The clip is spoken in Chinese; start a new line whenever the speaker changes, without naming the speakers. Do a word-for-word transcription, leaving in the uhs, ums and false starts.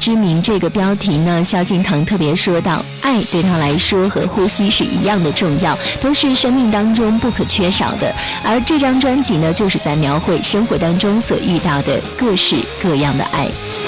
之名这个标题呢，萧敬腾特别说到，爱对他来说和呼吸是一样的重要，都是生命当中不可缺少的。而这张专辑呢，就是在描绘生活当中所遇到的各式各样的爱。